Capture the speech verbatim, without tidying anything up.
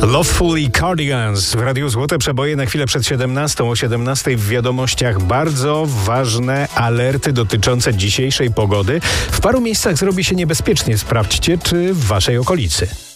Lovefully Cardigans w Radiu Złote Przeboje na chwilę przed siedemnastą. O siedemnastej w wiadomościach bardzo ważne alerty dotyczące dzisiejszej pogody. W paru miejscach zrobi się niebezpiecznie. Sprawdźcie, czy w waszej okolicy.